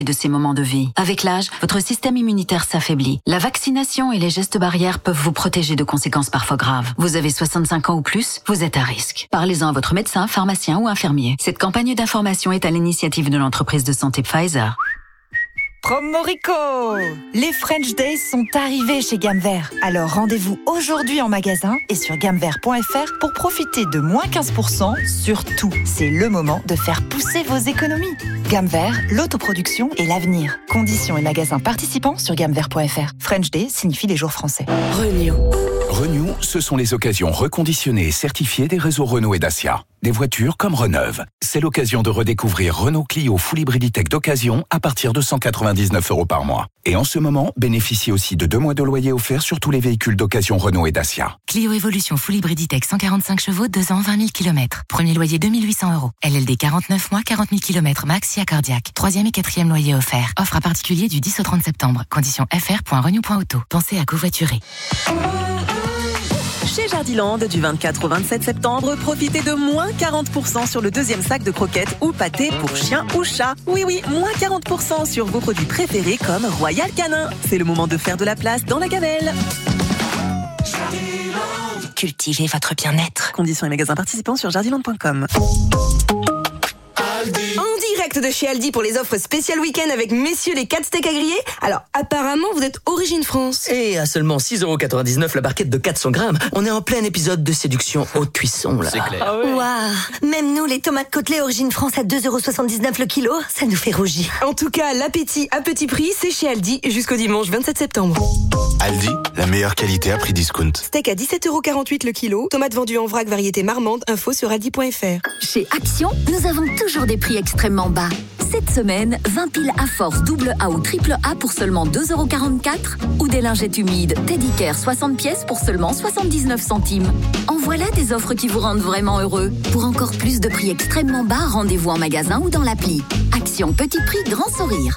de ces moments de vie. Avec l'âge, votre système immunitaire s'affaiblit. La vaccination et les gestes barrières peuvent vous protéger de conséquences parfois graves. Vous avez 65 ans ou plus, vous êtes à risque. Parlez-en à votre médecin, pharmacien ou infirmier. Cette campagne d'information est à l'initiative de l'entreprise de santé Pfizer. Promorico! Les French Days sont arrivés chez Gamme Vert. Alors rendez-vous aujourd'hui en magasin et sur gammevert.fr pour profiter de moins 15% sur tout. C'est le moment de faire pousser vos économies. Gamme Vert, l'autoproduction et l'avenir. Conditions et magasins participants sur gammevert.fr. French Day signifie les jours français. Renew, ce sont les occasions reconditionnées et certifiées des réseaux Renault et Dacia. Des voitures comme Reneuve. C'est l'occasion de redécouvrir Renault Clio Full Hybrid Tech d'occasion à partir de 199 € par mois. Et en ce moment, bénéficiez aussi de 2 mois de loyer offert sur tous les véhicules d'occasion Renault et Dacia. Clio Evolution Full Hybrid Tech 145 chevaux, 2 ans, 20 000 km. Premier loyer 2 800 €. LLD 49 mois, 40 000 km max, SIA cardiaque. 3e et 4e loyer offert. Offre à particulier du 10 au 30 septembre. Conditions fr.renew.auto. Pensez à covoiturer. Chez Jardiland, du 24 au 27 septembre, profitez de moins 40% sur le 2e sac de croquettes ou pâtés pour chiens ou chats. Oui, moins 40% sur vos produits préférés comme Royal Canin. C'est le moment de faire de la place dans la gamelle. Cultivez votre bien-être. Conditions et magasins participants sur jardiland.com. En direct de chez Aldi pour les offres spéciales week-end avec messieurs les 4 steaks à griller. Alors apparemment vous êtes origine France. Et à seulement 6,99 € la barquette de 400 grammes. On est en plein épisode de séduction haute cuisson là. C'est clair. Ah ouais. Waouh, même nous les tomates côtelées origine France à 2,79 € le kilo, ça nous fait rougir. En tout cas, l'appétit à petit prix, c'est chez Aldi jusqu'au dimanche 27 septembre. Aldi, la meilleure qualité à prix discount. Steak à 17,48 € le kilo, tomates vendues en vrac variété marmande, info sur aldi.fr. Chez Action, nous avons toujours des prix extrêmement bas. Cette semaine, 20 piles à force double A ou triple A pour seulement 2,44 € ou des lingettes humides Teddy Care 60 pièces pour seulement 79 centimes. En voilà des offres qui vous rendent vraiment heureux. Pour encore plus de prix extrêmement bas, rendez-vous en magasin ou dans l'appli. Action petit prix, grand sourire.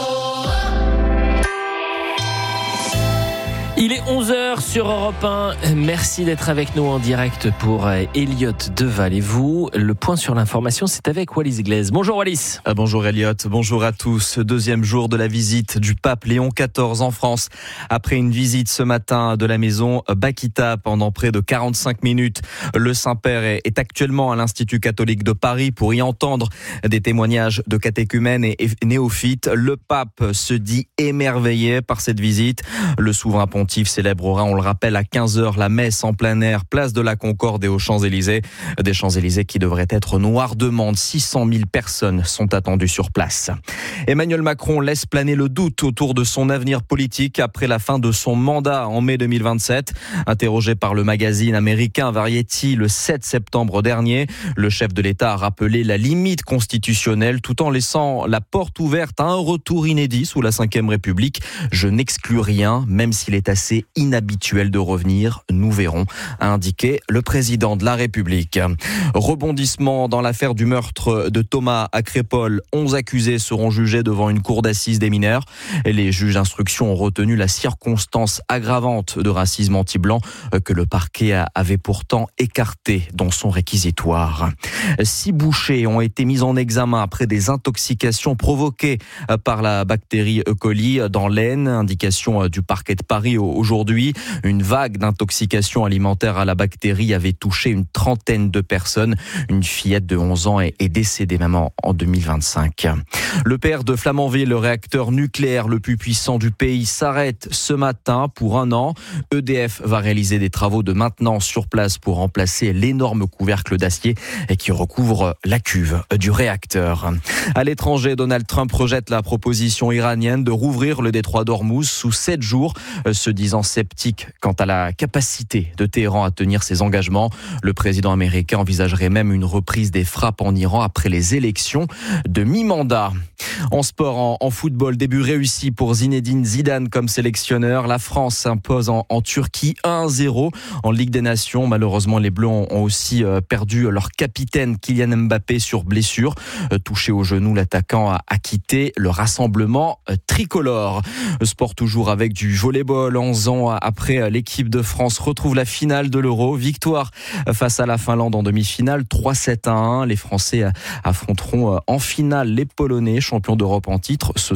Il est 11h sur Europe 1. Merci d'être avec nous en direct pour Elliot Deval et vous. Le point sur l'information, c'est avec Wallis Glaise. Bonjour Wallis. Bonjour Elliot, bonjour à tous. Deuxième jour de la visite du pape Léon XIV en France. Après une visite ce matin de la maison Bakita pendant près de 45 minutes, le Saint-Père est actuellement à l'Institut catholique de Paris pour y entendre des témoignages de catéchumènes et néophytes. Le pape se dit émerveillé par cette visite. Le souverain pontife célébrera, on le rappelle, à 15h la messe en plein air, place de la Concorde et aux Champs-Élysées. Des Champs-Élysées qui devraient être noirs de monde. 600 000 personnes sont attendues sur place. Emmanuel Macron laisse planer le doute autour de son avenir politique après la fin de son mandat en mai 2027. Interrogé par le magazine américain Variety le 7 septembre dernier, le chef de l'État a rappelé la limite constitutionnelle tout en laissant la porte ouverte à un retour inédit sous la Ve République. Je n'exclus rien, même s'il est assez inhabituel de revenir, nous verrons, a indiqué le président de la République. Rebondissement dans l'affaire du meurtre de Thomas à Crépol. 11 accusés seront jugés devant une cour d'assises des mineurs. Et les juges d'instruction ont retenu la circonstance aggravante de racisme anti-blanc que le parquet avait pourtant écarté dans son réquisitoire. 6 bouchers ont été mis en examen après des intoxications provoquées par la bactérie E. coli dans l'Aisne. Indication du parquet de Paris aujourd'hui. Une vague d'intoxication alimentaire à la bactérie avait touché une trentaine de personnes. Une fillette de 11 ans est décédée même en 2025. Le père de Flamanville, le réacteur nucléaire le plus puissant du pays, s'arrête ce matin pour 1 an. EDF va réaliser des travaux de maintenance sur place pour remplacer l'énorme couvercle d'acier qui recouvre la cuve du réacteur. À l'étranger, Donald Trump rejette la proposition iranienne de rouvrir le détroit d'Ormuz sous 7 jours, se disant sceptique quant à la capacité de Téhéran à tenir ses engagements. Le président américain envisagerait même une reprise des frappes en Iran après les élections de mi-mandat. En sport, en football, début réussi pour Zinedine Zidane comme sélectionneur. La France s'impose en Turquie 1-0 en Ligue des Nations. Malheureusement, les Bleus ont aussi perdu leur capitaine Kylian Mbappé sur blessure. Touché au genou, l'attaquant a quitté le rassemblement tricolore. Sport toujours avec du volleyball. 11 ans après, l'équipe de France retrouve la finale de l'Euro. Victoire face à la Finlande en demi-finale, 3-7-1. Les Français affronteront en finale les Polonais, champions d'Europe en titre. Ce